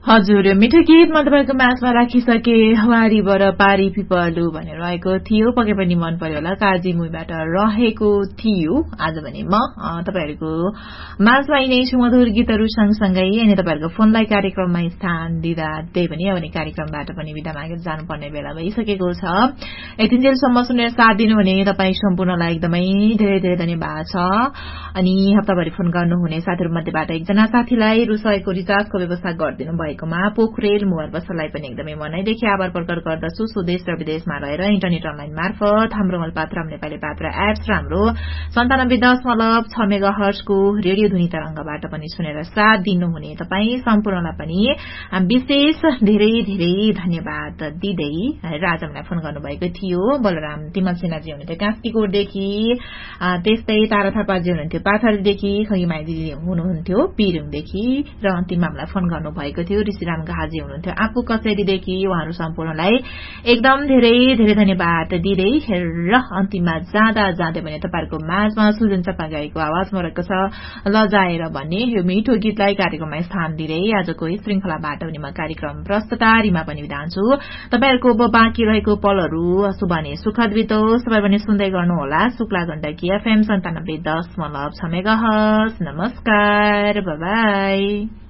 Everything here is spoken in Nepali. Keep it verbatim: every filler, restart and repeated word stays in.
हजुर मिठो गीतमा तपाईँको माझमा राखिसके हवारीबाट पारी पिपलु भनेर रहेको थियो। पक्कै पनि मन पर्यो होला। काजी मुईबाट रहेको थियो। आज भने म तपाईँहरूको माझमा यिनै सुमधुर गीतहरू सँगसँगै अनि तपाईँहरूको फोनलाई कार्यक्रममा स्थान दिँदा त्यही पनि अब कार्यक्रमबाट पनि बिदा मागेर जानुपर्ने बेला भइसकेको छ। यतिन्जेलसम्म सुनेर साथ दिनु भने तपाईँ सम्पूर्णलाई एकदमै धेरै धेरै धन्यवाद छ। अनि हप्ताभरि फोन गर्नुहुने साथीहरू मध्येबाट एकजना साथीलाई रुसएको रिचार्जको व्यवस्था गरिदिनु भएकोमा पोखरेल मोबाइल पसललाई पनि एकदमै मनैदेखि आभार प्रकट गर्दछु। स्वदेश र विदेशमा रहेर इन्टरनेट अनलाइन मार्फत हाम्रो मलपात्र नेपाली पात्र एप्स र हाम्रो सन्तानब्बे दशमलव छ मेगा हर्जको रेडियो ध्वनि तरंगबाट पनि सुनेर साथ दिनुहुने तपाईँ सम्पूर्णलाई पनि विशेष धेरै धेरै धन्यवाद दिँदै राजा मलाई फोन गर्नुभएको थियो। बलराम तिमल सेनाजी हुनुहुन्थ्यो कास्कीकोटदेखि, त्यस्तै तारा थापाजी हुनुहुन्थ्यो पाथरदेखि, खगिमाई दिदी हुनुहुन्थ्यो पिरुङदेखि र अन्तिममा हामीलाई फोन गर्नुभएको थियो ऋषिराम घाजी हुनुहुन्थ्यो आफू कचेरीदेखि। उहाँहरू सम्पूर्णलाई एकदम धेरै धेरै धन्यवाद दिँदै र अन्तिममा जाँदा जाँदै भने तपाईँहरूको माझमा सुजन चप्पा गाएको आवाजमा रहेको छ लजाएर भन्ने यो मिठो गीतलाई कार्यक्रममा स्थान दिँदै आजको श्रृंखलाबाट पनि म कार्यक्रम प्रस्तुतारीमा पनि बिदा हुन्छु। तपाईँहरूको बाँकी रहेको पलहरू शुभ नै सुखद बितोस्। तपाईँ पनि सुन्दै गर्नुहोला शुक्ला गण्डकी एफएम सन्तानब्बे दशमलव छ मेगा हर्ज। नमस्कार, बाई बाई।